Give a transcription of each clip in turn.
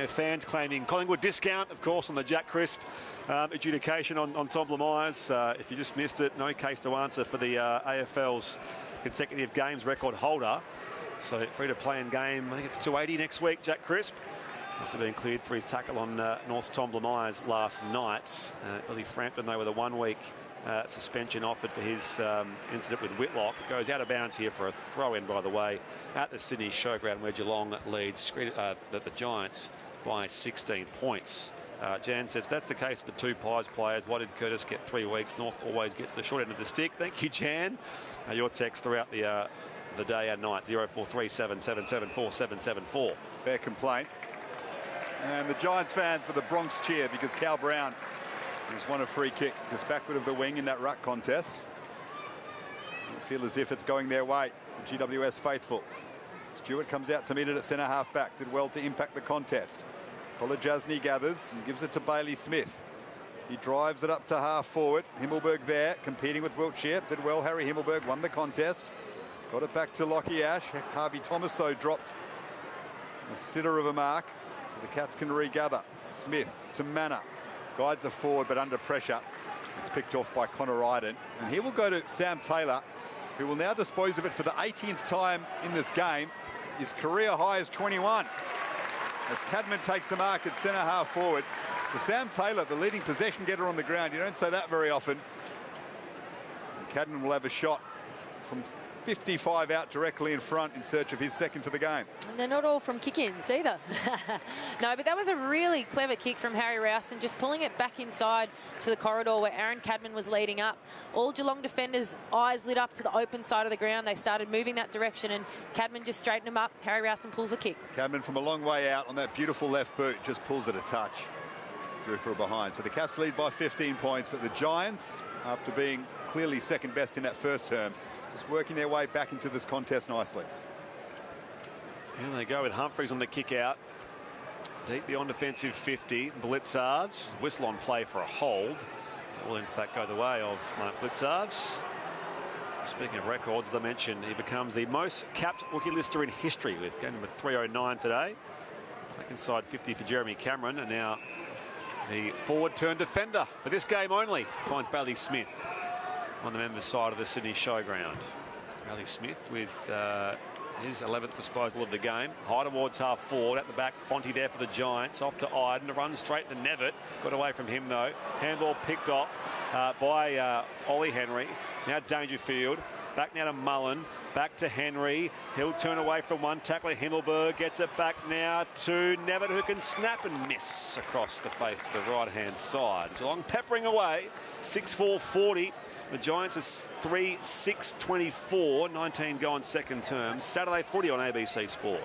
their fans claiming Collingwood discount, of course, on the Jack Crisp adjudication on Tom Myers. If you just missed it, no case to answer for the AFL's consecutive games record holder. So free to play in game, I think it's 280 next week, Jack Crisp, after being cleared for his tackle on North's Tom Myers last night. Billy Frampton, though, with a 1 week suspension offered for his incident with Whitlock. It goes out of bounds here for a throw-in, by the way, at the Sydney Showground, where Geelong leads the Giants by 16 points. Jan says, that's the case for the two Pies players. Why did Curtis get 3 weeks? North always gets the short end of the stick. Thank you, Jan. Your text throughout the day and night, 0437 774 774. Fair complaint. And the Giants fans with the Bronx cheer because Cal Brown has won a free kick just backward of the wing in that ruck contest. They feel as if it's going their way, the GWS faithful. Stewart comes out to meet it at centre half back. Did well to impact the contest. Kolodjasny gathers and gives it to Bailey Smith. He drives it up to half forward. Himmelberg there, competing with Wiltshire. Did well. Harry Himmelberg won the contest. Got it back to Lockie Ash. Harvey Thomas, though, dropped a sitter of a mark, so the Cats can regather. Smith to Manor. Guides are forward, but under pressure. It's picked off by Connor Iden. And here will go to Sam Taylor, who will now dispose of it for the 18th time in this game. His career high is 21. As Cadman takes the mark at centre half forward. To Sam Taylor, the leading possession getter on the ground. You don't say that very often. And Cadman will have a shot from 55 out directly in front in search of his second for the game. And they're not all from kick-ins either. No, but that was a really clever kick from Harry Rowson, just pulling it back inside to the corridor where Aaron Cadman was leading up. All Geelong defenders' eyes lit up to the open side of the ground. They started moving that direction and Cadman just straightened them up. Harry Rowson pulls the kick. Cadman from a long way out on that beautiful left boot just pulls it a touch. Drew for a behind. So the Cats lead by 15 points, but the Giants, after being clearly second best in that first term, just working their way back into this contest nicely. So here they go with Humphreys on the kick out. Deep beyond defensive 50. Blitzarves, whistle on play for a hold. That will in fact go the way of Mark Blitzarves. Speaking of records, as I mentioned, he becomes the most capped rookie lister in history with game number 309 today. Back inside 50 for Jeremy Cameron, and now the forward turn defender for this game only finds Bailey Smith on the members' side of the Sydney Showground. Bailey Smith with his 11th disposal of the game. High towards half forward. At the back, Fonte there for the Giants. Off to Iden. Run straight to Nevitt. Got away from him, though. Handball picked off by Ollie Henry. Now Dangerfield. Back now to Mullen. Back to Henry. He'll turn away from one tackler. Himmelberg gets it back now to Nevitt, who can snap and miss across the face to the right-hand side. Geelong peppering away. 6-4-40. The Giants are 3-6-24, 19 go on second term. Saturday footy on ABC Sport.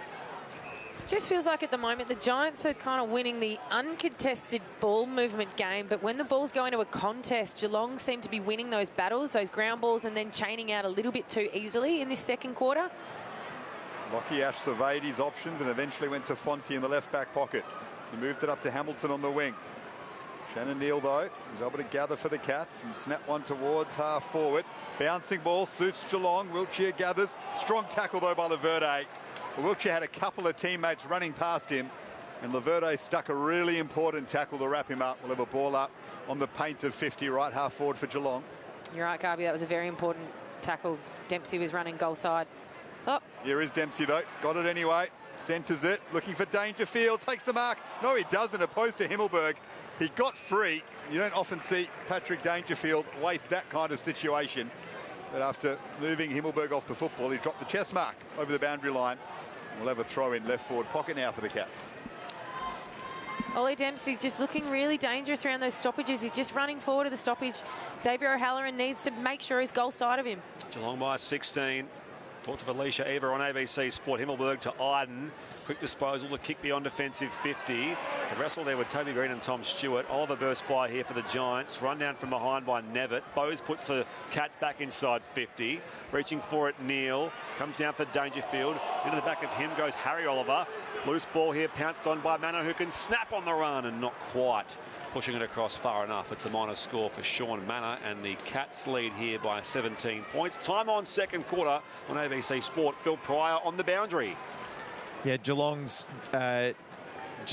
Just feels like at the moment the Giants are kind of winning the uncontested ball movement game, but when the balls go into a contest, Geelong seem to be winning those battles, those ground balls, and then chaining out a little bit too easily in this second quarter. Lockie Ash surveyed his options and eventually went to Fonte in the left back pocket. He moved it up to Hamilton on the wing. Shannon Neal, though, is able to gather for the Cats and snap one towards half forward. Bouncing ball suits Geelong. Wiltshire gathers. Strong tackle, though, by Laverde. Wiltshire had a couple of teammates running past him, and Laverde stuck a really important tackle to wrap him up. We'll have a ball up on the paint of 50, right half forward for Geelong. You're right, Garby. That was a very important tackle. Dempsey was running goal side. Oh. Here is Dempsey, though. Got it anyway. Centres it. Looking for Dangerfield. Takes the mark. No, he doesn't. Opposed to Himmelberg. He got free. You don't often see Patrick Dangerfield waste that kind of situation. But after moving Himmelberg off the football, he dropped the chest mark over the boundary line. We'll have a throw in left forward pocket now for the Cats. Ollie Dempsey just looking really dangerous around those stoppages. He's just running forward to the stoppage. Xavier O'Halloran needs to make sure he's goal side of him. Geelong by 16. Thoughts of Alicia Eva on ABC Sport. Himmelberg to Iden. Quick disposal to kick beyond defensive 50. So wrestle there with Toby Green and Tom Stewart. Oliver burst by here for the Giants. Run down from behind by Nevitt. Bowes puts the Cats back inside 50. Reaching for it, Neal. Comes down for Dangerfield. Into the back of him goes Harry Oliver. Loose ball here pounced on by Manor, who can snap on the run and not quite pushing it across far enough. It's a minor score for Sean Manor, and the Cats lead here by 17 points. Time on second quarter on ABC Sport. Phil Pryor on the boundary. Yeah, Geelong's